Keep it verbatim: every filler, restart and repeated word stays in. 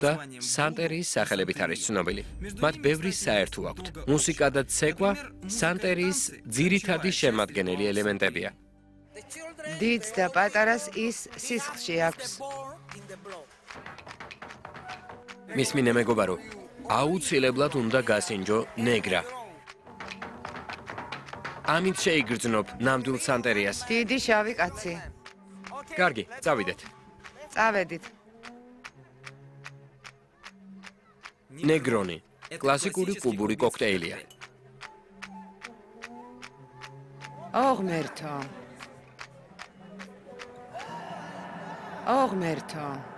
და სანტერიის სახელებით არის ცნობილი. მათ ბევრი საერთო აქვთ. მუსიკა და ცეკვა სანტერიის ძირითადი შემადგენელი ელემენტებია. დიდს და პატარას ის სისხლში აქვს. მის მინე მეგობარო, აუცილებლად უნდა გასინჯო ნეგრა. ამით შეიგრძნობ ნამდვილ სანტერიას. დიდი შავი კაცი. კარგი, წავიდეთ. წავედით. ნეგრონი, კლასიკური კუბური კოქტეილია. ოღმერთო. ოღმერთო.